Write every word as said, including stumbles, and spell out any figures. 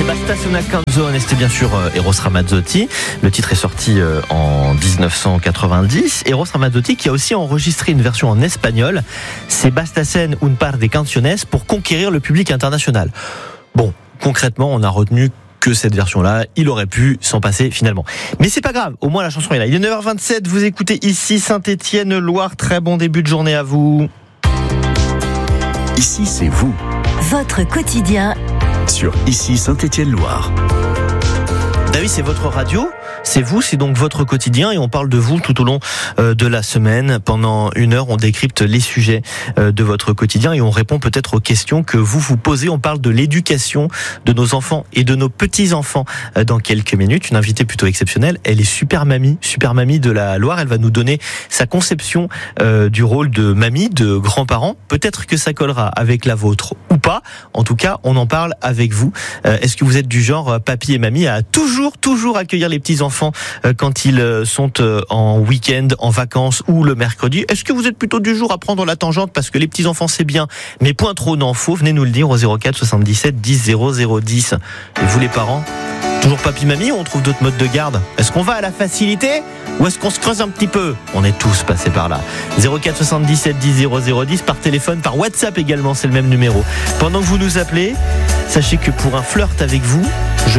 Basta una canzone, c'était bien sûr Eros Ramazzotti. Le titre est sorti en dix-neuf cent quatre-vingt-dix. Eros Ramazzotti qui a aussi enregistré une version en espagnol. C'est Bastasen un par de canciones pour conquérir le public international. Bon, concrètement, on a retenu que cette version-là, il aurait pu s'en passer finalement. Mais c'est pas grave, au moins la chanson est là. Il est neuf heures vingt-sept, vous écoutez ici Saint-Étienne-Loire. Très bon début de journée à vous. Ici, c'est vous. Votre quotidien sur Ici Saint-Étienne-Loire. Ah oui, c'est votre radio, c'est vous, c'est donc votre quotidien et on parle de vous tout au long de la semaine. Pendant une heure, on décrypte les sujets de votre quotidien et on répond peut-être aux questions que vous vous posez. On parle de l'éducation de nos enfants et de nos petits-enfants dans quelques minutes. Une invitée plutôt exceptionnelle, elle est super mamie, super mamie de la Loire. Elle va nous donner sa conception euh, du rôle de mamie, de grands-parents. Peut-être que ça collera avec la vôtre ou pas. En tout cas, on en parle avec vous. Euh, est-ce que vous êtes du genre, papy et mamie, à toujours toujours accueillir les petits-enfants quand ils sont en week-end, en vacances ou le mercredi? Est-ce que vous êtes plutôt du jour à prendre la tangente parce que les petits-enfants c'est bien, mais point trop n'en faut? Venez nous le dire au zéro quatre soixante-dix-sept dix zéro zéro dix. Et vous les parents, toujours papy-mamie ou on trouve d'autres modes de garde? Est-ce qu'on va à la facilité ou est-ce qu'on se creuse un petit peu? On est tous passés par là. zéro quatre soixante-dix-sept dix zéro zéro dix par téléphone, par WhatsApp également, c'est le même numéro. Pendant que vous nous appelez, sachez que pour un flirt avec vous,